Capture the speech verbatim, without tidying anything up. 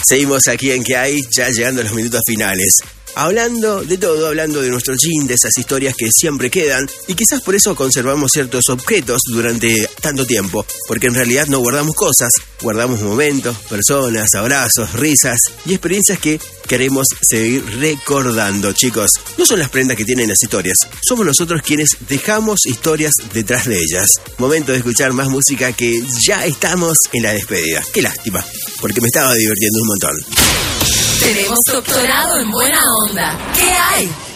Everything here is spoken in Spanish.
Seguimos aquí en ¿Qué hay? Ya llegando a los minutos finales. Hablando de todo, hablando de nuestro jean, de esas historias que siempre quedan, y quizás por eso conservamos ciertos objetos durante tanto tiempo, porque en realidad no guardamos cosas, guardamos momentos, personas, abrazos, risas y experiencias que queremos seguir recordando, chicos. No son las prendas que tienen las historias, somos nosotros quienes dejamos historias detrás de ellas. Momento de escuchar más música, que ya estamos en la despedida. Qué lástima, porque me estaba divirtiendo un montón. Tenemos doctorado en buena onda. ¿Qué hay?